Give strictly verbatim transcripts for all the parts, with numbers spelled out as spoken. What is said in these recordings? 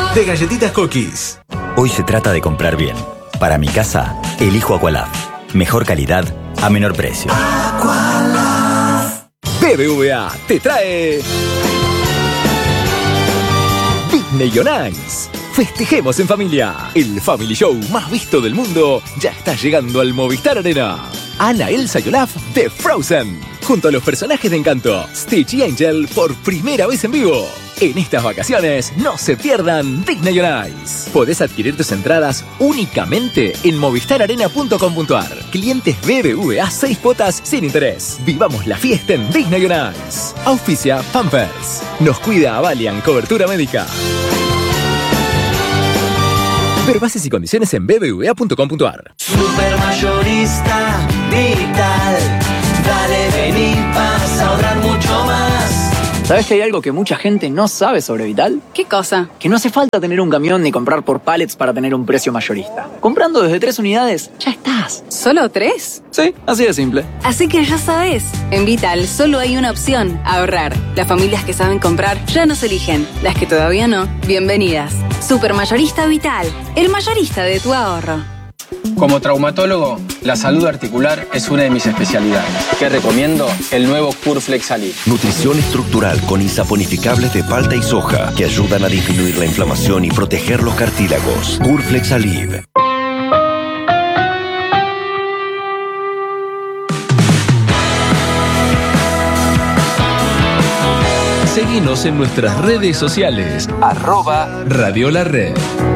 de Galletitas Cookies. Hoy se trata de comprar bien. Para mi casa, elijo Aqualab. Mejor calidad a menor precio. Aqualab. B B V A te trae Disney on Ice. Festejemos en familia. El Family Show más visto del mundo ya está llegando al Movistar Arena. Anna, Elsa y Olaf de Frozen, junto a los personajes de Encanto, Stitch y Angel, por primera vez en vivo. En estas vacaciones, no se pierdan Disney on Ice. Podés adquirir tus entradas únicamente en movistar arena punto com punto a r. Clientes B B V A seis cuotas sin interés. Vivamos la fiesta en Disney on Ice. Auspicia Pampers. Nos cuida Avalian, cobertura médica. Ver bases y condiciones en b b v a punto com punto a r. Supermayorista Vital. Dale, vení, vas a ahorrar mucho más. ¿Sabes que hay algo que mucha gente no sabe sobre Vital? ¿Qué cosa? Que no hace falta tener un camión ni comprar por pallets para tener un precio mayorista. Comprando desde tres unidades, ya estás. ¿Solo tres? Sí, así de simple. Así que ya sabes, en Vital solo hay una opción, ahorrar. Las familias que saben comprar ya nos eligen. Las que todavía no, bienvenidas. Supermayorista Vital, el mayorista de tu ahorro. Como traumatólogo, la salud articular es una de mis especialidades. ¿Qué recomiendo? El nuevo Curflex Alib. Nutrición estructural con insaponificables de palta y soja que ayudan a disminuir la inflamación y proteger los cartílagos. Curflex Alib. Seguinos en nuestras redes sociales. Arroba Radio La Red.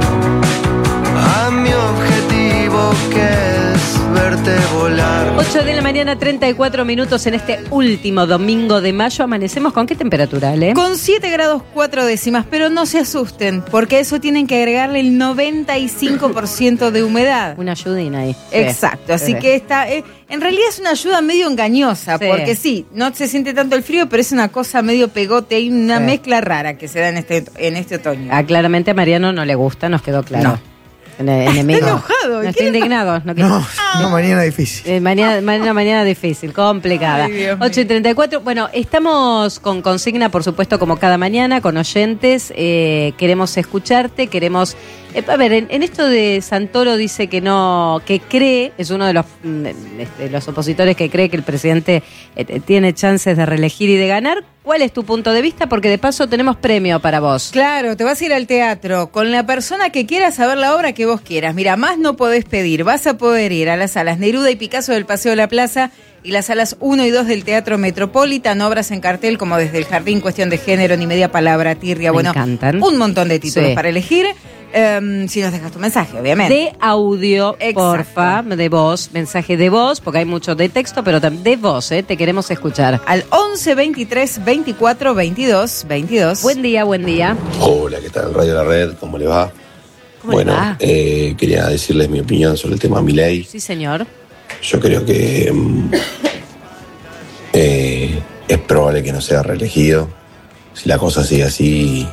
A mi objetivo que es verte volar. ocho de la mañana, treinta y cuatro minutos en este último domingo de mayo. ¿Amanecemos con qué temperatura, Ale? Con siete grados cuatro décimas, pero no se asusten, porque a eso tienen que agregarle el noventa y cinco por ciento de humedad. Una ayudina ahí. Exacto, sí, así sí. que está, eh, en realidad es una ayuda medio engañosa, Sí. porque sí, no se siente tanto el frío, pero es una cosa medio pegote y una Sí. mezcla rara que se da en este, en este otoño. Ah, claramente a Mariano no le gusta, nos quedó claro. No. En- enemigo. Está enojado. No, ¿Qué está le indignado. No, No, no, mañana difícil. Eh, mañana, mañana, mañana difícil, complicada. Ay, Dios mío. ocho y treinta y cuatro. Bueno, estamos con consigna, por supuesto, como cada mañana, con oyentes. Eh, queremos escucharte, queremos... Eh, a ver, en, en esto de Santoro dice que no, que cree, es uno de los, mm, este, los opositores que cree que el presidente eh, tiene chances de reelegir y de ganar. ¿Cuál es tu punto de vista? Porque de paso tenemos premio para vos. Claro, te vas a ir al teatro con la persona que quieras a ver la obra que vos quieras. Mira, más no podés pedir. Vas a poder ir a las salas Neruda y Picasso del Paseo de la Plaza y las salas uno y dos del Teatro Metropolitan, obras en cartel como Desde el Jardín, Cuestión de Género, Ni Media Palabra, Tirria. Me bueno, encantan. un montón de títulos Sí. para elegir. Um, si nos dejas tu mensaje, obviamente. De audio, Exacto. porfa, de voz, mensaje de voz, porque hay mucho de texto, pero también de voz, ¿eh? Te queremos escuchar. Al once, veintitrés, veinticuatro, veintidós, veintidós. Buen día, buen día. Hola, ¿qué tal? Radio La Red, ¿cómo le va? ¿Cómo bueno, le va? Eh, quería decirles mi opinión sobre el tema Milei. Sí, señor. Yo creo que mm, eh, es probable que no sea reelegido. Si la cosa sigue así,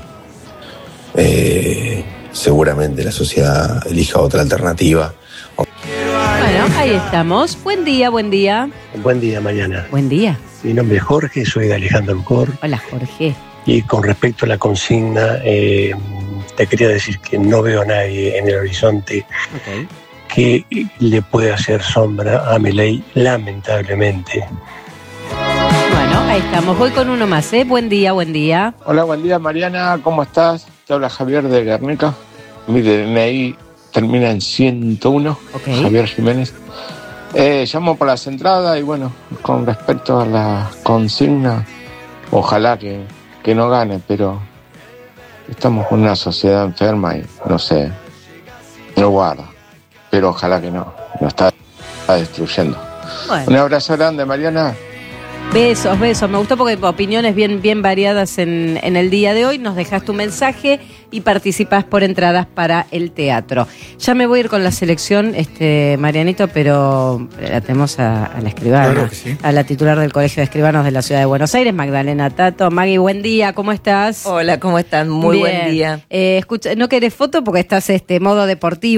eh, seguramente la sociedad elija otra alternativa. Bueno, ahí estamos. Buen día, buen día. Buen día, mañana. Buen día. Mi nombre es Jorge, soy de Alejandro Alcor. Hola, Jorge. Y con respecto a la consigna, eh, te quería decir que no veo a nadie en el horizonte Ok. que le pueda hacer sombra a Milei, lamentablemente. Bueno, ahí estamos. Voy con uno más, ¿eh? Buen día, buen día. Hola, buen día, Mariana. ¿Cómo estás? Te habla Javier de Guernica. Mi D N I termina en ciento uno. Ok. Javier Jiménez. Eh, llamo por las entradas y bueno, con respecto a la consigna, ojalá que, que no gane, pero estamos con una sociedad enferma y no sé, no guarda. Pero ojalá que no, nos está, está destruyendo. Bueno. Un abrazo grande, Mariana. Besos, besos. Me gustó porque opiniones bien, bien variadas en, en el día de hoy. Nos dejas tu mensaje y participás por entradas para el teatro. Ya me voy a ir con la selección, este Marianito, pero la tenemos a, a la escribana, Claro que sí. a la titular del Colegio de Escribanos de la Ciudad de Buenos Aires, Magdalena Tato. Magui, buen día, ¿cómo estás? Hola, ¿cómo están? Muy Bien. buen día. Eh, escucha, no querés foto porque estás este modo deportivo.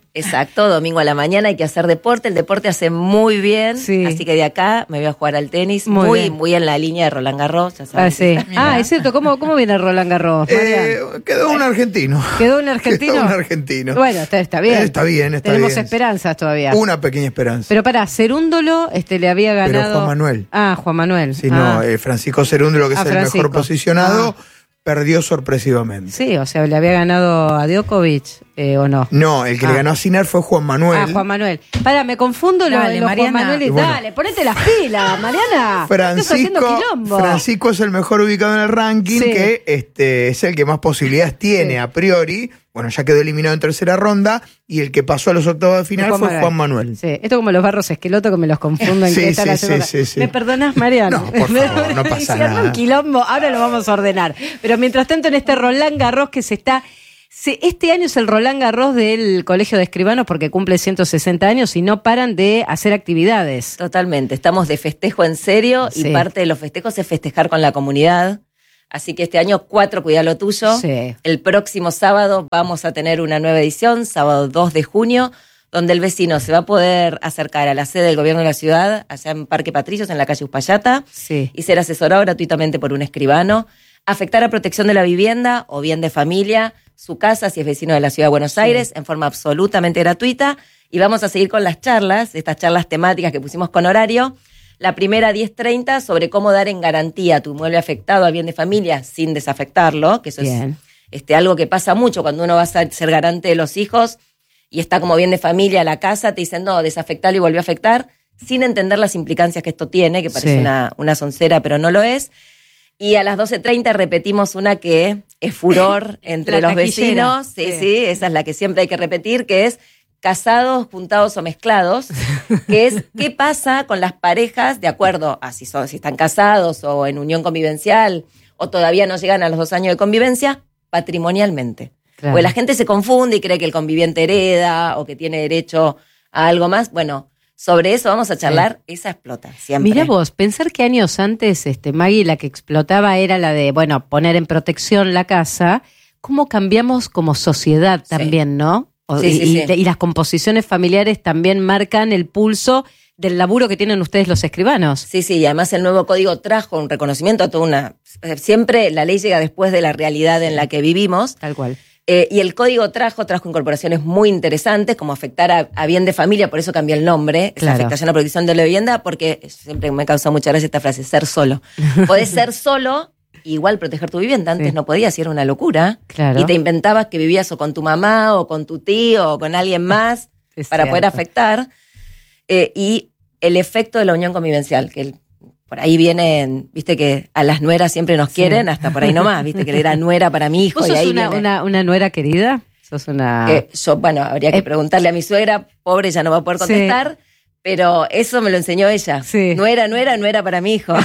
Exacto, domingo a la mañana hay que hacer deporte, el deporte hace muy bien, sí. Así que de acá me voy a jugar al tenis, muy, muy, muy en la línea de Roland Garros, ya sabes. Ah, sí. Ah, es cierto, ¿cómo, cómo viene Roland Garros? Eh, quedó un argentino. ¿Quedó un argentino? Quedó un argentino. Bueno, está, está bien. Está bien, está Tenemos bien. esperanzas todavía. Una pequeña esperanza. Pero para, Cerúndolo este, le había ganado... Pero Juan Manuel. Ah, Juan Manuel. Sí, ah. no, eh, Francisco Cerúndolo, que ah, es el Francisco. mejor posicionado, ah. perdió sorpresivamente. Sí, o sea, le había ganado a Djokovic, eh, ¿o no? No, el que ah. le ganó a Sinner fue Juan Manuel. Ah, Juan Manuel. Para, me confundo lo de Juan Manuel y bueno. Dale, ponete las pilas, Mariana. Francisco, Francisco es el mejor ubicado en el ranking, sí. que este, es el que más posibilidades tiene sí. a priori. Bueno, ya quedó eliminado en tercera ronda y el que pasó a los octavos de final Juan fue Manuel. Juan Manuel. Sí, esto como los Barros Esqueloto que me los confundo en sí, qué están sí, haciendo. Sí, sí, sí. ¿Me perdonás, Mariana? No, por favor, no pasa nada. un quilombo, ahora lo vamos a ordenar. Pero mientras tanto en este Roland Garros que se está... Se, este año es el Roland Garros del Colegio de Escribanos porque cumple ciento sesenta años y no paran de hacer actividades. Totalmente, estamos de festejo en serio sí. y parte de los festejos es festejar con la comunidad. Así que este año, cuatro, cuida lo tuyo. Sí. El próximo sábado vamos a tener una nueva edición, sábado dos de junio, donde el vecino se va a poder acercar a la sede del gobierno de la ciudad, allá en Parque Patricios, en la calle Uspallata, sí. y ser asesorado gratuitamente por un escribano, afectar a protección de la vivienda o bien de familia, su casa, si es vecino de la ciudad de Buenos Aires, sí. en forma absolutamente gratuita. Y vamos a seguir con las charlas, estas charlas temáticas que pusimos con horario. La primera, diez treinta, sobre cómo dar en garantía tu inmueble afectado a bien de familia sin desafectarlo, que eso Bien. es este, algo que pasa mucho cuando uno va a ser garante de los hijos y está como bien de familia la casa, te dicen, no, desafectarlo y volvió a afectar, sin entender las implicancias que esto tiene, que parece sí. una, una soncera, pero no lo es. Y a las doce treinta repetimos una que es furor entre los vecinos. Sí, sí, sí, esa es la que siempre hay que repetir, que es casados, juntados o mezclados, que es qué pasa con las parejas de acuerdo a si, son, si están casados o en unión convivencial o todavía no llegan a los dos años de convivencia, patrimonialmente. Claro. Porque la gente se confunde y cree que el conviviente hereda o que tiene derecho a algo más. Bueno, sobre eso vamos a charlar, sí. esa explota siempre. Mirá vos, pensar que años antes, este, Maggie, la que explotaba era la de, bueno, poner en protección la casa, ¿cómo cambiamos como sociedad también, sí. no? O, sí, sí, y, sí. y las composiciones familiares también marcan el pulso del laburo que tienen ustedes los escribanos. Sí, sí, y además el nuevo código trajo un reconocimiento a toda una... Siempre la ley llega después de la realidad en la que vivimos. Tal cual. Eh, y el código trajo, trajo incorporaciones muy interesantes, como afectar a, a bien de familia, por eso cambió el nombre, claro. esa afectación a protección de la vivienda, porque siempre me causa mucha gracia esta frase, ser solo. Podés ser solo... igual proteger tu vivienda, antes sí. no podías y era una locura. Claro. Y te inventabas que vivías o con tu mamá o con tu tío o con alguien más es para cierto. poder afectar. Eh, y el efecto de la unión convivencial, que el, por ahí vienen, viste que a las nueras siempre nos quieren, sí. hasta por ahí nomás, viste que era nuera para mi hijo. ¿Vos y sos ahí una, viene... una, una nuera querida? ¿Sos una...? Eh, yo, bueno, habría que eh... preguntarle a mi suegra, pobre, ya no va a poder contestar, sí. pero eso me lo enseñó ella. Sí. Nuera, nuera, nuera para mi hijo.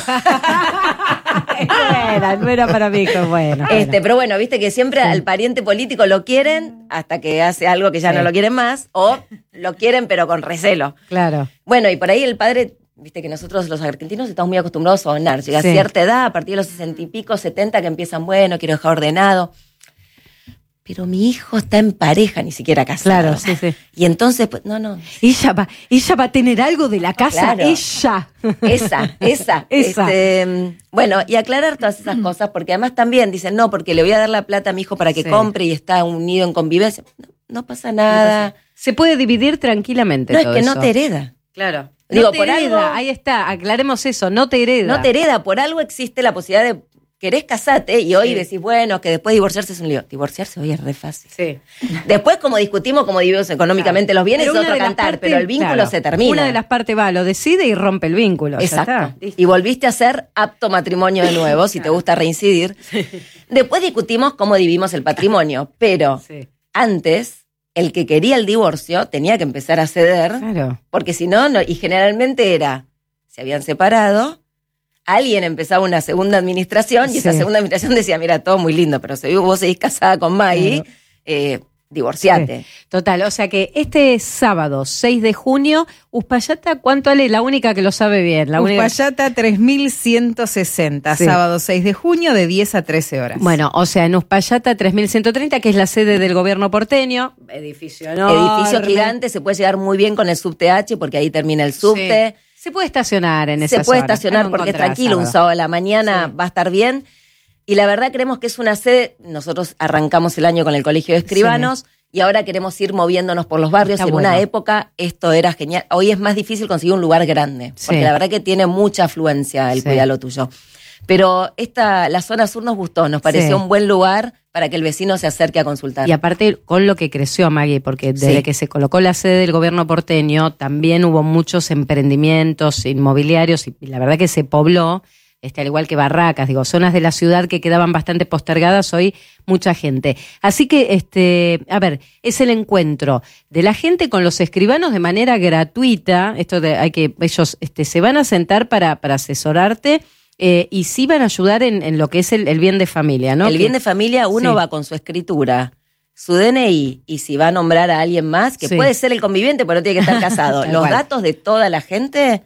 No era, no era para mí, bueno. Este, bueno. Pero bueno, viste que siempre sí. al pariente político lo quieren hasta que hace algo que ya sí. no lo quieren más, o lo quieren pero con recelo. Claro. Bueno, y por ahí el padre, viste que nosotros los argentinos estamos muy acostumbrados a ordenar. Llega sí. a cierta edad, a partir de los sesenta y pico, setenta, que empiezan, bueno, quiero dejar ordenado. Pero mi hijo está en pareja, ni siquiera casado. Claro, sí, sí. Y entonces, pues, no, no. Ella va, ella va a tener algo de la casa, claro. ella. Esa, esa. esa. Este, bueno, y aclarar todas esas cosas, porque además también dicen, no, porque le voy a dar la plata a mi hijo para que sí. compre y está unido en convivencia. No, no pasa nada. No pasa. Se puede dividir tranquilamente no, todo es que eso. no te hereda. Claro. Digo, no te por hereda, algo, ahí está, aclaremos eso, no te hereda. No te hereda, por algo existe la posibilidad de... Querés casarte y hoy sí. decís, bueno, que después divorciarse es un lío. Divorciarse hoy es re fácil. Sí. Después, como discutimos cómo dividimos económicamente claro. los bienes, es otro cantar, partes, pero el vínculo claro. se termina. Una de las partes va, lo decide y rompe el vínculo. Exacto. Y volviste a ser apto matrimonio de nuevo, si claro. te gusta reincidir. Sí. Después discutimos cómo dividimos el patrimonio, pero sí. antes, el que quería el divorcio tenía que empezar a ceder, claro. porque si no, no, y generalmente era, se habían separado, alguien empezaba una segunda administración y sí. esa segunda administración decía, mira, todo muy lindo, pero si vos seguís casada con Maggie, claro. eh, divorciate. Sí. Total, o sea que este sábado, seis de junio, Uspallata, ¿cuánto Ale? La única que lo sabe bien. La Uspallata única... tres mil ciento sesenta, sí. Sábado seis de junio de diez a trece horas. Bueno, o sea, en Uspallata tres mil ciento treinta, que es la sede del gobierno porteño. Edificio enorme. Edificio gigante, se puede llegar muy bien con el subte H porque ahí termina el subte. Sí. Se puede estacionar en esa Se puede estacionar porque es tranquilo, sábado. Un sábado a la mañana sí. Va a estar bien. Y la verdad creemos que es una sede, nosotros arrancamos el año con el Colegio de Escribanos sí. Y ahora queremos ir moviéndonos por los barrios. Está en bueno. Una época esto era genial. Hoy es más difícil conseguir un lugar grande, porque sí. La verdad que tiene mucha afluencia el sí. Cuidá lo tuyo. Pero esta, la zona sur nos gustó, nos pareció sí. Un buen lugar para que el vecino se acerque a consultar. Y aparte con lo que creció, Maggie, porque desde sí. Que se colocó la sede del gobierno porteño, también hubo muchos emprendimientos inmobiliarios y la verdad que se pobló. Este, al igual que Barracas, digo, zonas de la ciudad que quedaban bastante postergadas, hoy mucha gente. Así que, este, a ver, es el encuentro de la gente con los escribanos de manera gratuita. Esto de, hay que, ellos este, se van a sentar para, para asesorarte eh, y sí van a ayudar en, en lo que es el, el bien de familia, ¿no? El que, bien de familia, uno sí. Va con su escritura, su D N I, y si va a nombrar a alguien más, que sí. Puede ser el conviviente, pero no tiene que estar casado. Los datos de toda la gente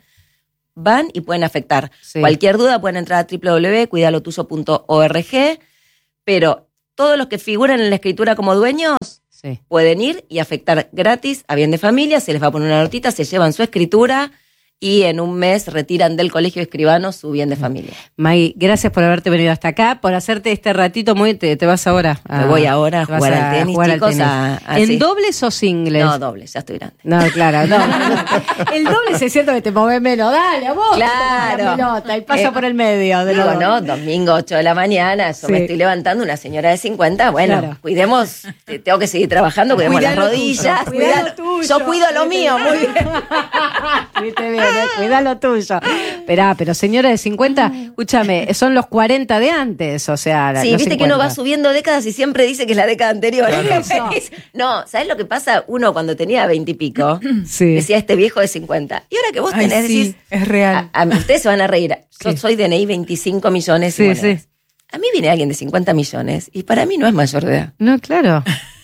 van y pueden afectar. Sí. Cualquier duda pueden entrar a doble u doble u doble u punto cuidalo tuyo punto org, pero todos los que figuran en la escritura como dueños sí. Pueden ir y afectar gratis a bien de familia, se les va a poner una notita, se llevan su escritura y en un mes retiran del Colegio de Escribanos su bien de familia. Maggie, gracias por haberte venido hasta acá, por hacerte este ratito muy... ¿Te, te vas ahora? A, Me voy ahora a jugar a, al tenis, jugar chicos. Al tenis. A, a, ¿En sí. dobles o singles? No, dobles, ya estoy grande. No, claro, no. El doble se siente que te mueve menos. Dale, a vos. Claro. La pelota y pasa eh, por el medio. De digo, no, domingo ocho de la mañana, yo sí. Me estoy levantando, una señora de cincuenta, bueno, claro. Cuidemos, tengo que seguir trabajando, cuidemos Cuidá las rodillas. Tuyo, cuidá tuyo. Yo cuido lo mío, muy bien. Viste bien, eh, cuidá lo tuyo. Esperá, pero señora de cincuenta, escúchame, son los cuarenta de antes, o sea... Sí, viste cincuenta. Que uno va subiendo décadas y siempre dice que es la década anterior. Claro. No, ¿sabes lo que pasa? Uno cuando tenía veinte y pico, sí. Decía este viejo de cincuenta. Y ahora que vos tenés, Ay, sí, decís... es real. A, a, ustedes se van a reír. Yo sí. Soy D N I veinticinco millones. Sí, sí. A mí viene alguien de cincuenta millones y para mí no es mayor de edad. No, claro.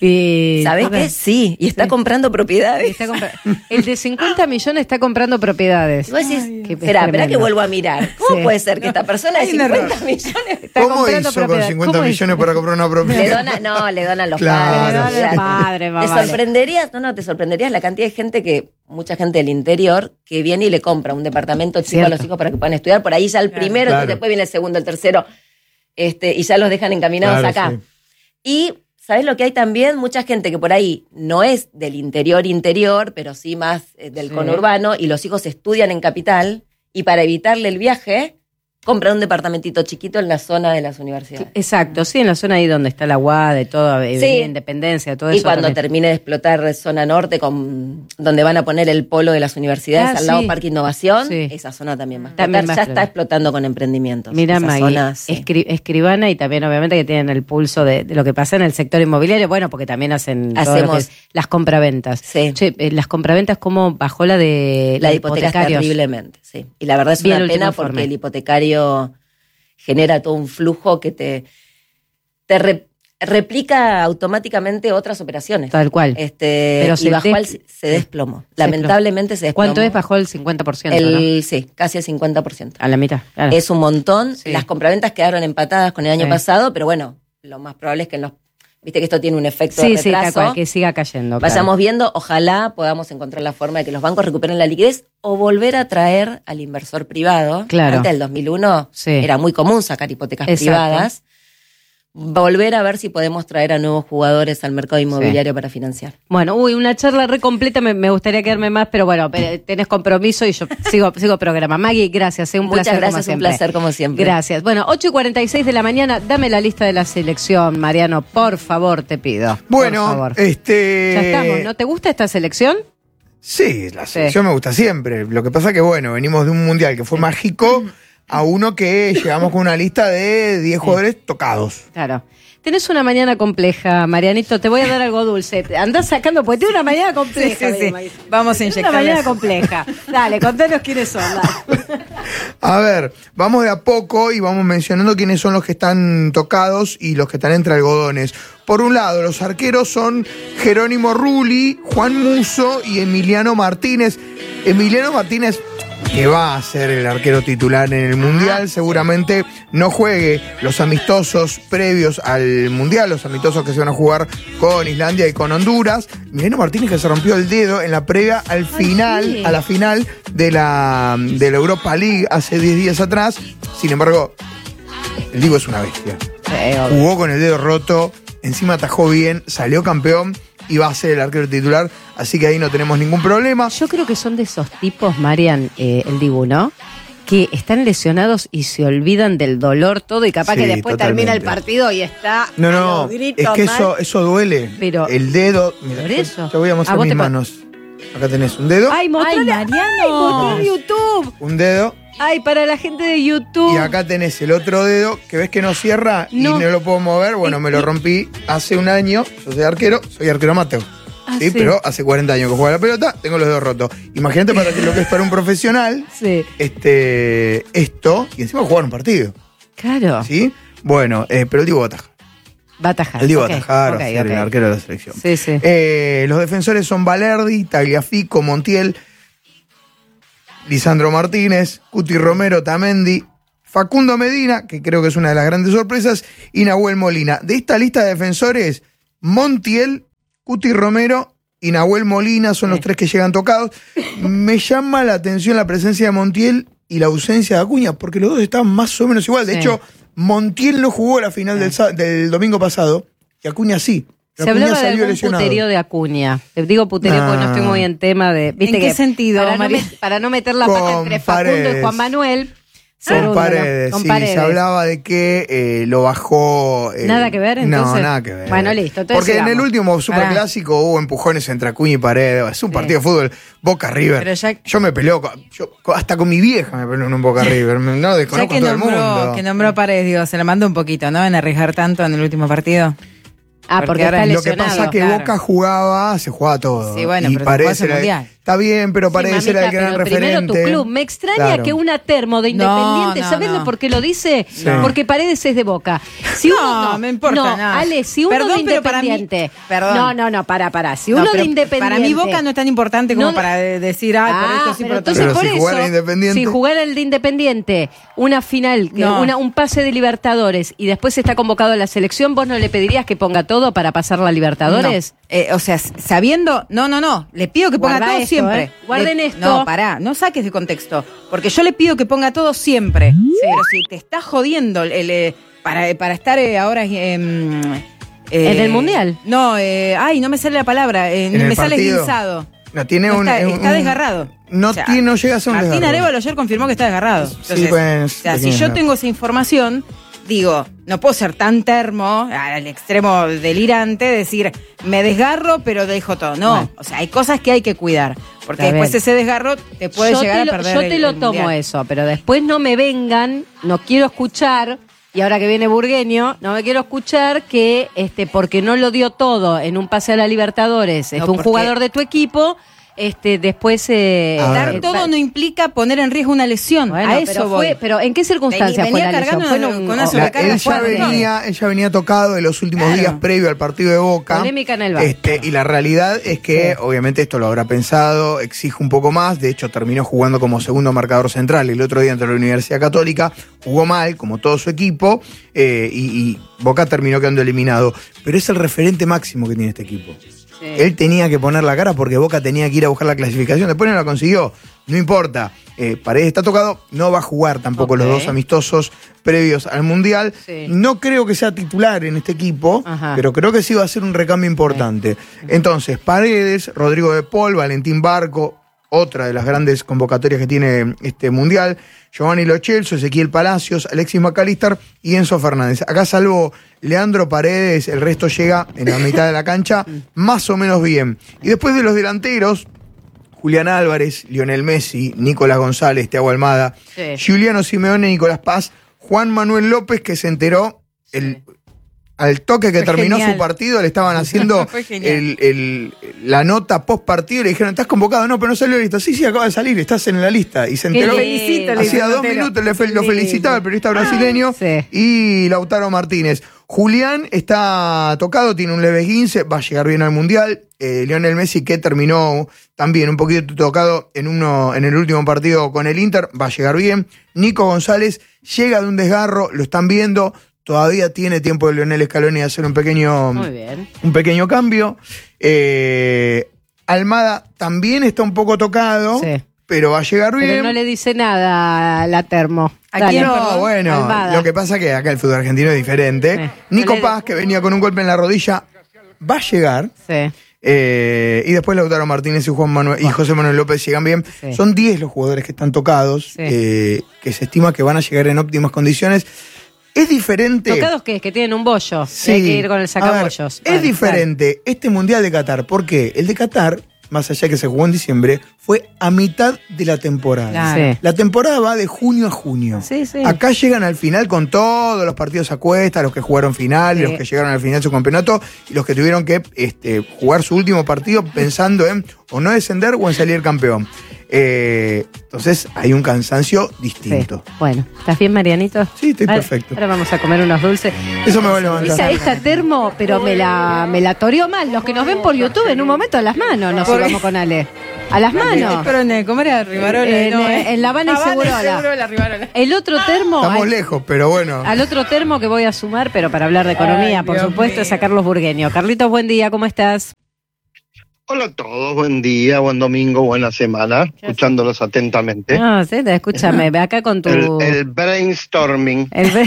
Y, ¿sabés qué? Sí, y está sí. comprando propiedades. Está compra- el de cincuenta millones está comprando propiedades. Y vos decís, espera, espera que vuelvo a mirar. ¿Cómo sí. Puede ser que esta persona de cincuenta millones está ¿Cómo comprando hizo con cincuenta millones para comprar una propiedad? Le dona, no, le donan los claro, padres. Le donan padre, Te vale. sorprenderías, no, no, te sorprenderías la cantidad de gente que, mucha gente del interior, que viene y le compra un departamento chico Cierto. A los hijos para que puedan estudiar. Por ahí ya el claro. primero, claro. Después viene el segundo, el tercero, este, y ya los dejan encaminados claro, acá. Sí. Y ¿sabés lo que hay también? Mucha gente que por ahí no es del interior interior, pero sí más eh, del sí. Conurbano, y los hijos estudian en Capital, y para evitarle el viaje, compran un departamentito chiquito en la zona de las universidades. Exacto, sí, en la zona ahí donde está la U A D, todo, sí. Independencia, todo y eso. Y cuando también. Termine de explotar zona norte, con donde van a poner el polo de las universidades, ah, al sí. Lado Parque Innovación, sí. Esa zona también va a explotar. También va ya está explotando con emprendimientos. Mira, Maggie, sí. escri- escribana y también obviamente que tienen el pulso de, de lo que pasa en el sector inmobiliario, bueno, porque también hacen todo lo que es las compraventas. Sí. Che, las compraventas, ¿cómo bajó la de la de hipotecas? Terriblemente, sí. Y la verdad es Bien una pena porque informe. El hipotecario genera todo un flujo que te, te re, replica automáticamente otras operaciones. Tal cual. Este, Pero y se bajó des... al, se desplomó. Se Lamentablemente se desplomó. ¿Cuánto es? Bajó el cincuenta por ciento, el, ¿no? Sí, casi el cincuenta por ciento. A la mitad, claro. Es un montón. Sí. Las compraventas quedaron empatadas con el año sí. pasado, pero bueno, lo más probable es que en los... Viste que esto tiene un efecto sí, de retraso. Sí, tal cual, que siga cayendo. Vayamos claro. viendo, ojalá podamos encontrar la forma de que los bancos recuperen la liquidez o volver a traer al inversor privado. Claro. Antes del dos mil uno sí. Era muy común sacar hipotecas Exacto. privadas. Volver a ver si podemos traer a nuevos jugadores al mercado inmobiliario sí. Para financiar. Bueno, uy, una charla re completa, me, me gustaría quedarme más, pero bueno, tenés compromiso y yo sigo, sigo programa. Maggie, gracias, es un Muchas placer gracias, como siempre. Un placer como siempre. Gracias. Bueno, ocho y cuarenta y seis de la mañana, dame la lista de la selección, Mariano, por favor, te pido. Bueno, por favor. este... Ya estamos, ¿no te gusta esta selección? Sí, la selección sí. Me gusta siempre. Lo que pasa que, bueno, venimos de un mundial que fue mágico a uno que llegamos con una lista de diez sí. Jugadores tocados. Claro. Tenés una mañana compleja, Marianito, te voy a dar algo dulce. Andás sacando, porque tiene una mañana compleja. Sí, sí, sí. Vamos a inyectar. Una mañana compleja. Dale, contanos quiénes son. Dale. A ver, vamos de a poco y vamos mencionando quiénes son los que están tocados y los que están entre algodones. Por un lado, los arqueros son Jerónimo Rulli, Juan Musso y Emiliano Martínez. Emiliano Martínez, que va a ser el arquero titular en el Mundial, seguramente no juegue los amistosos previos al Mundial, los amistosos que se van a jugar con Islandia y con Honduras. Emiliano Martínez, que se rompió el dedo en la previa al final, sí. a la final de la, de la Europa League hace diez días atrás. Sin embargo, el Diego es una bestia. Sí, jugó con el dedo roto, encima atajó bien, salió campeón y va a ser el arquero titular, así que ahí no tenemos ningún problema. Yo creo que son de esos tipos, Marian, eh, el Dibu, ¿no? Que están lesionados y se olvidan del dolor todo y capaz Sí, que después totalmente. termina el partido y está No, a no, los gritos es que mal. eso, eso duele. Pero- el dedo, mira, Por eso. te voy a mostrar ¿A vos mis te pa- manos. Acá tenés un dedo, Ay, mostrale, Ay, Mariano. Ay, mostrá en YouTube. un dedo, Ay, para la gente de YouTube. y acá tenés el otro dedo, que ves que no cierra No. y no lo puedo mover. Bueno, me lo rompí hace un año, yo soy arquero, soy arquero amateur. Ah, Sí, sí. pero hace cuarenta años que juego a la pelota, tengo los dedos rotos. Imagínate para que lo que es para un profesional, Sí. este, esto, y encima jugar un partido. Claro. ¿Sí? Bueno, eh, pero el Diego va a atajar. Va a atajar. El Diego va Ok, a atajar, ok, va a ser ok. el arquero de la selección. Sí, sí. Eh, los defensores son Valerdi, Tagliafico, Montiel, Lisandro Martínez, Cuti Romero, Tamendi, Facundo Medina, que creo que es una de las grandes sorpresas, y Nahuel Molina. De esta lista de defensores, Montiel, Cuti Romero y Nahuel Molina son los tres que llegan tocados. Me llama la atención la presencia de Montiel y la ausencia de Acuña, porque los dos estaban más o menos igual. De Sí. hecho, Montiel no jugó la final del, sa- del domingo pasado y Acuña sí. Se Acuña hablaba de salió algún lesionado. puterío de Acuña. Te digo puterío Ah. porque no estoy muy en tema de... ¿viste ¿En qué que sentido, Para no, María? met- para no meter la pata Con entre Facundo y Paredes. Juan Manuel. Con Segundo, Paredes, con sí, Paredes. se hablaba de que eh, lo bajó. eh, Nada que ver, entonces. No, nada que ver. Bueno, listo, entonces Porque en el sigamos. último superclásico hubo empujones entre Acuña y Paredes. Es un Sí. partido de fútbol. Boca River. Pero ya- Yo me peleo, con- yo, hasta con mi vieja me peleo en un Boca River. Me- No Ya desconozco que todo el nombró, mundo. que nombró a Paredes, digo, se la mandó un poquito, ¿no? En arriesgar tanto en el último partido. Ah, porque, Porque ahora está es Lo que lesionado. pasa es que claro. Boca jugaba, se jugaba todo. Sí, bueno, y pero Paredes después el era- Mundial. Está bien, pero Sí, Paredes era el mamita, gran pero primero referente. tu club. Me extraña Claro. que una termo de No, Independiente, no, ¿sabes no. por qué lo dice? Sí. Porque Paredes es de Boca. Si No, uno, no me importa no, nada. Ale, si uno Perdón, de pero para mí- Independiente. perdón. No, no, no, para, para. Si No, uno pero de Independiente. Para mí Boca no es tan importante como No, para de- decir, ay, por Ah, esto sí, pero por entonces Pero por si eso, jugara Independiente. si jugara el de Independiente, una final, que No. una, un pase de Libertadores y después está convocado a la selección, ¿vos no le pedirías que ponga todo para pasar la Libertadores? No. Eh, o sea, sabiendo, no, no, no, le pido que ponga Guarda todo esto, siempre. ¿eh? Guarden Le- esto. No, pará, no saques de contexto, porque yo le pido que ponga todo siempre. Pero si te está jodiendo el, eh, para, para estar eh, ahora eh, eh, ¿En el Mundial? No, eh, ay, no me sale la palabra, eh, En el me sale partido. esguinzado. No, tiene No un, está, un- está un- desgarrado. No, O sea, tiene, no llega a ser un Martín desgarro. Arévalo ayer confirmó que está desgarrado. Entonces, pues, o sea, si pequeño yo desgarro. tengo esa información, digo, no puedo ser tan termo, al extremo delirante, decir, me desgarro, pero dejo todo. No, Bueno. o sea, hay cosas que hay que cuidar. Porque Está después bien. ese desgarro te puede yo llegar te a lo, perder Yo el- te lo el tomo mundial. eso, pero después no me vengan, no quiero escuchar, y ahora que viene Burgueño, no me quiero escuchar que este porque no lo dio todo en un pase a la Libertadores, este, un porque- jugador de tu equipo, este después... Eh, A Dar ver. todo no implica poner en riesgo una lesión. Bueno, a eso pero, voy. fue- pero ¿en qué circunstancias Venía fue la lesión? cargando Fue en con un- una o- La- sobrecarga él, ya fuerte. venía, él ya venía tocado de los últimos Claro. días previo al partido de Boca. Polémica en el banco. Este, y la realidad es que, obviamente, esto lo habrá pensado, exige un poco más. De hecho, terminó jugando como segundo marcador central el otro día ante la Universidad Católica. Jugó mal, como todo su equipo, eh, y, y Boca terminó quedando eliminado. Pero es el referente máximo que tiene este equipo. Sí. Él tenía que poner la cara porque Boca tenía que ir a buscar la clasificación. Después no la consiguió. No importa. Eh, Paredes está tocado. No va a jugar tampoco Ok. los dos amistosos previos al Mundial. Sí. No creo que sea titular en este equipo, Ajá. pero creo que sí va a ser un recambio importante. Entonces, Paredes, Rodrigo de Paul, Valentín Barco, otra de las grandes convocatorias que tiene este Mundial, Giovanni Lo Celso, Ezequiel Palacios, Alexis McAllister y Enzo Fernández. Acá salvo Leandro Paredes, el resto llega en la mitad de la cancha más o menos bien. Y después de los delanteros, Julián Álvarez, Lionel Messi, Nicolás González, Thiago Almada, Sí. Giuliano Simeone, Nicolás Paz, Juan Manuel López, que se enteró el, al toque que Fue terminó genial. su partido, le estaban haciendo Fue genial. el, el- la nota post partido y le dijeron, ¿estás convocado? No, pero no salió la lista. Sí, sí, acaba de salir, estás en la lista. Y se Qué enteró. lindo. le Hacía dice dos Montero. minutos le fe- lo Sí. felicitaba el periodista brasileño Sí. y Lautaro Martínez. Julián está tocado, tiene un leve esguince, va a llegar bien al Mundial. Eh, Lionel Messi, que terminó también un poquito tocado en, uno, en el último partido con el Inter, va a llegar bien. Nico González llega de un desgarro, lo están viendo. Todavía tiene tiempo de Lionel Scaloni de hacer un pequeño, Muy bien. un pequeño cambio. Eh, Almada también está un poco tocado, Sí. pero va a llegar bien. Pero no le dice nada a la Termo. ¿A Dale. quién, No, perdón? bueno, Almada. lo que pasa es que acá el fútbol argentino es diferente. Eh, Nico no le- Paz, que venía con un golpe en la rodilla, va a llegar. Sí. Eh, y después Lautaro Martínez y Juan Manuel y José Manuel López llegan bien. Sí. Son diez los jugadores que están tocados, Sí. eh, que se estima que van a llegar en óptimas condiciones. Es diferente. ¿Tocados qué? Que tienen un bollo. Sí. Hay que ir con el A ver, sacabollos. es diferente este Mundial de Qatar. ¿Por qué? El de Qatar, más allá que se jugó en diciembre, fue a mitad de la temporada. Claro. Sí. La temporada va de junio a junio. Sí, sí. Acá llegan al final con todos los partidos a cuesta, los que jugaron final, Sí. los que llegaron al final de su campeonato y los que tuvieron que este, jugar su último partido pensando en o no descender o en salir campeón. Eh, entonces hay un cansancio distinto. Sí. Bueno, ¿estás bien, Marianito? Sí, estoy Ahora- perfecto. Ahora vamos a comer unos dulces. Eso me va a levantar. Esa, esta termo, pero me la, me la toreó mal. Los que nos ven por YouTube, en un momento a las manos nos ¿Por qué? íbamos con Ale. A las manos. Pero en, ¿cómo era? Rivarola. En, no, eh, eh. en La Habana y Habana Segurola. Segurola, Rivarola. El otro termo. Estamos al- lejos, pero bueno. Al otro termo que voy a sumar, pero para hablar de economía, Ay, por Dios supuesto, mío. es a Carlos Burgueño. Carlitos, buen día, ¿cómo estás? Hola a todos, buen día, buen domingo, buena semana, escuchándolos atentamente. No, sí, escúchame, ve acá con tu... El, el brainstorming. El ve-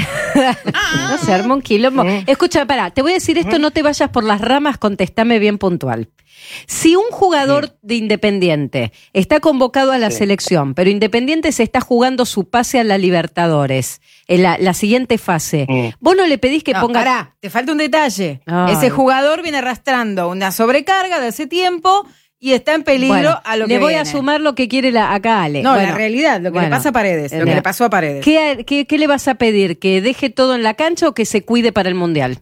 no se armó un quilombo. Escucha, pará, te voy a decir esto, no te vayas por las ramas, contestame bien puntual. Si un jugador de Independiente está convocado a la Sí. selección, pero Independiente se está jugando su pase a la Libertadores, en la, la siguiente fase, Mm. vos no le pedís que No, ponga... pará, te falta un detalle. Ay. Ese jugador viene arrastrando una sobrecarga de hace tiempo y está en peligro Bueno, a lo le que voy viene. a sumar lo que quiere la, acá Ale. No, Bueno, la realidad, lo que bueno. le pasa a Paredes, lo que Mira. le pasó a Paredes. ¿Qué, qué, qué le vas a pedir? ¿Que deje todo en la cancha o que se cuide para el Mundial?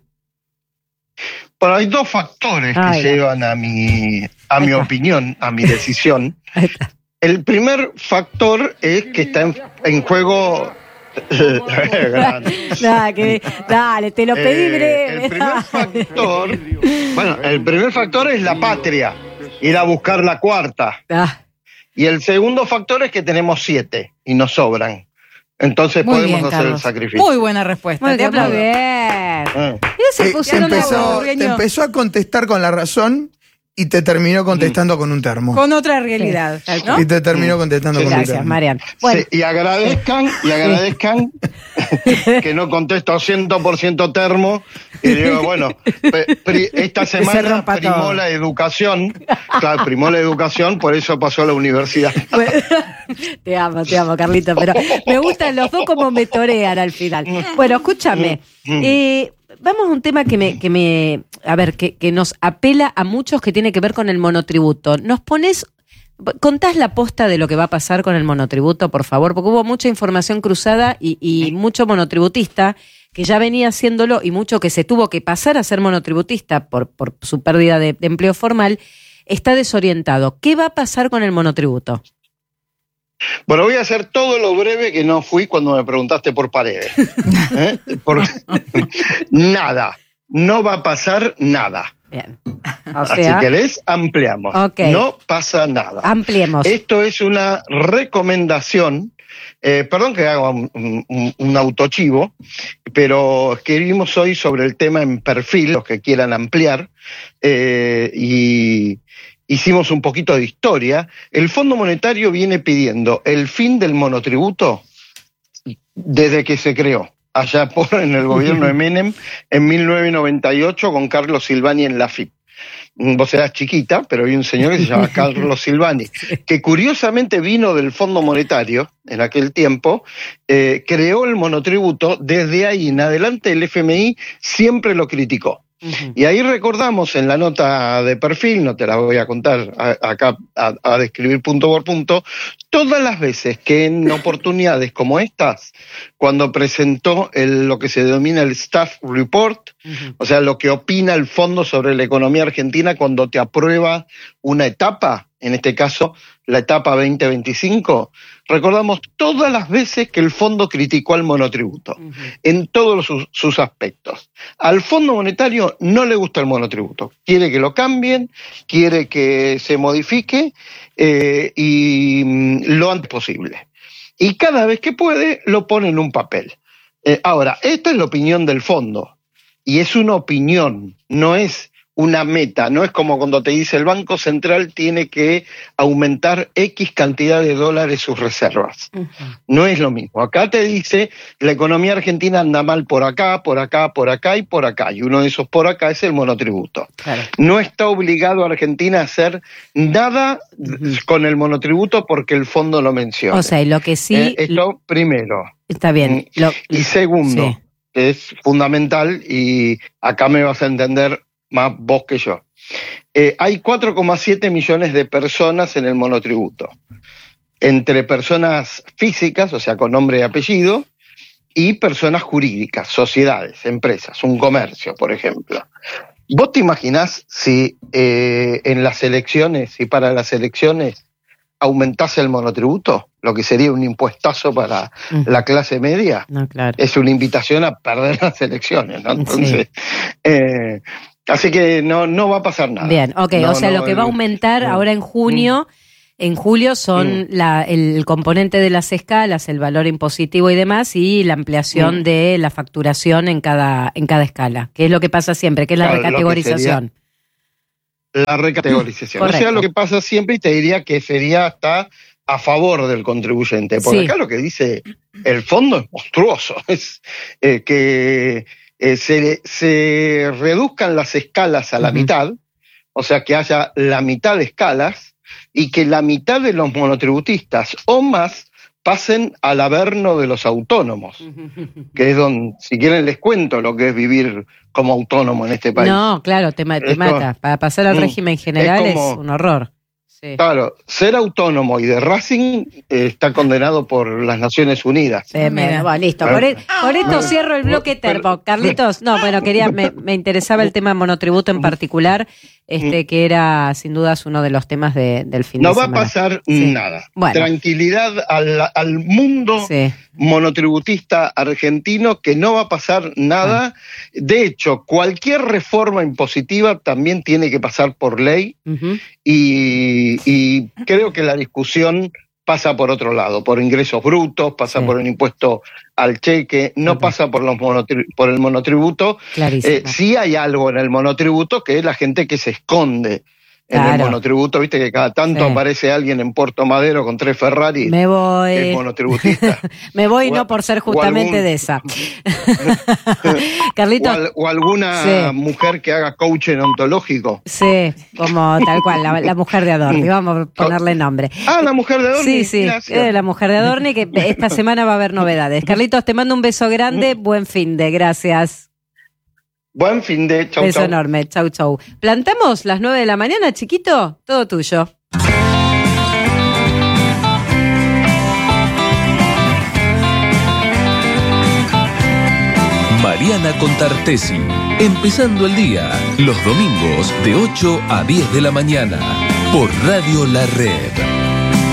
Pero hay dos factores Ay, que no. llevan a mi, a mi opinión, a mi decisión. Ahí está. El primer factor es que está en, en juego... Grande. Nada, que, dale, te lo pedí Eh, breve. el primer factor, bueno, el primer factor es la patria, ir a buscar la cuarta. Ah, Y el segundo factor es que tenemos siete y nos sobran. Entonces Muy podemos bien, hacer el Carlos. sacrificio. Muy buena respuesta, muy te bien, muy aplaudo. bien. Ah. Mira, se Eh, pusieron te, empezó, la- Burgueño. te empezó a contestar con la razón y te terminó contestando con un termo. Con otra realidad, ¿no? Y te terminó contestando Sí, con un Gracias, termo. Marian. Bueno, Sí, y agradezcan, y agradezcan que no contesto cien por ciento termo. Y digo, bueno, pe- pri- esta se semana rompa primó todo. la educación. Claro, primó la educación, por eso pasó a la universidad. bueno, te amo, te amo, Carlito, pero me gustan los dos como me torean al final. Bueno, escúchame. eh, vamos a un tema que me, que me, a ver, que, que nos apela a muchos, que tiene que ver con el monotributo. Nos pones, contás la posta de lo que va a pasar con el monotributo, por favor, porque hubo mucha información cruzada y, y mucho monotributista que ya venía haciéndolo y mucho que se tuvo que pasar a ser monotributista por, por su pérdida de, de empleo formal, está desorientado. ¿Qué va a pasar con el monotributo? Bueno, voy a hacer todo lo breve que no fui cuando me preguntaste por Paredes. ¿Eh? Por- nada. No va a pasar nada. Bien. O sea, Si querés, ampliamos. Ok. No pasa nada. ampliemos. Esto es una recomendación. Eh, perdón que haga un, un, un autochivo, pero escribimos hoy sobre el tema en perfil, los que quieran ampliar, eh, y hicimos un poquito de historia. El Fondo Monetario viene pidiendo el fin del monotributo desde que se creó, allá por en el gobierno de Menem, en mil novecientos noventa y ocho, con Carlos Silvani en la F I P. Vos eras chiquita, pero hay un señor que se llama Carlos Silvani, que curiosamente vino del Fondo Monetario en aquel tiempo, eh, creó el monotributo. Desde ahí en adelante el F M I siempre lo criticó. Uh-huh. Y ahí recordamos en la nota de perfil, no te la voy a contar a, acá a, a describir punto por punto, todas las veces que en oportunidades como estas, cuando presentó el, lo que se denomina el Staff Report, uh-huh. o sea, lo que opina el fondo sobre la economía argentina cuando te aprueba una etapa, en este caso la etapa veinte veinticinco, recordamos todas las veces que el fondo criticó al monotributo, uh-huh. en todos sus, sus aspectos. Al Fondo Monetario no le gusta el monotributo, quiere que lo cambien, quiere que se modifique eh, y mm, lo antes posible. Y cada vez que puede lo pone en un papel. Eh, ahora, esta es la opinión del fondo, y es una opinión, no es una meta, no es como cuando te dice el Banco Central tiene que aumentar X cantidad de dólares sus reservas. Uh-huh. No es lo mismo. Acá te dice la economía argentina anda mal por acá, por acá, por acá y por acá. Y uno de esos por acá es el monotributo. Claro. No está obligado a Argentina a hacer nada uh-huh. con el monotributo porque el fondo lo menciona. O sea, y lo que sí... Eh, esto primero. Está bien. Lo... Y segundo, sí. que es fundamental, y acá me vas a entender más vos que yo. Eh, hay cuatro coma siete millones de personas en el monotributo, entre personas físicas, o sea, con nombre y apellido, y personas jurídicas, sociedades, empresas, un comercio, por ejemplo. ¿Vos te imaginás si eh, en las elecciones y para las elecciones aumentase el monotributo? Lo que sería un impuestazo para uh-huh. la clase media. No, claro. Es una invitación a perder las elecciones, ¿no? Entonces... Sí. Eh, Así que no, no va a pasar nada. Bien, ok, no, o sea, no, lo que va a aumentar no, ahora en junio, mm, en julio son mm, la, el componente de las escalas, el valor impositivo y demás, y la ampliación mm, de la facturación en cada, en cada escala, que es lo que pasa siempre, que es la claro, recategorización. La recategorización. Correcto. O sea, lo que pasa siempre, y te diría que sería hasta a favor del contribuyente, porque sí. acá lo que dice el fondo es monstruoso, es eh, que... Eh, se, se reduzcan las escalas a la uh-huh. mitad, o sea que haya la mitad de escalas y que la mitad de los monotributistas o más pasen al averno de los autónomos, uh-huh. que es donde, si quieren les cuento lo que es vivir como autónomo en este país. No, claro, te, te Esto, mata. Para pasar al régimen general es, como, es un horror. Sí. Claro, ser autónomo y de Racing eh, está condenado por las Naciones Unidas. Sí, me, bueno, listo. Por, el, por esto cierro el bloque termo. Carlitos, no, bueno, quería, me, me interesaba el tema monotributo en particular, este que era sin dudas uno de los temas de, del fin no de semana. No va a pasar sí. nada. Bueno. Tranquilidad al, al mundo sí. monotributista argentino, que no va a pasar nada. Ah. De hecho, cualquier reforma impositiva también tiene que pasar por ley uh-huh. y, y creo que la discusión pasa por otro lado, por ingresos brutos, pasa sí. por el impuesto al cheque, no okay. pasa por los monotri- por el monotributo. Eh, sí hay algo en el monotributo que es la gente que se esconde en claro. el monotributo, viste que cada tanto sí. aparece alguien en Puerto Madero con tres Ferrari. Me voy. Es monotributista. Me voy o, no por ser justamente algún, de esa. Carlitos. O, al, o alguna sí. mujer que haga coaching ontológico. Sí, como tal cual, la, la mujer de Adorni, vamos a ponerle nombre. Ah, la mujer de Adorni. Sí, sí, eh, la mujer de Adorni, que esta semana va a haber novedades. Carlitos, te mando un beso grande, buen fin de, gracias. Buen fin de, chau, beso chau. enorme, chau, chau. ¿Plantamos las nueve de la mañana, chiquito? Todo tuyo. Mariana Contartesi, empezando el día, los domingos de ocho a diez de la mañana, por Radio La Red.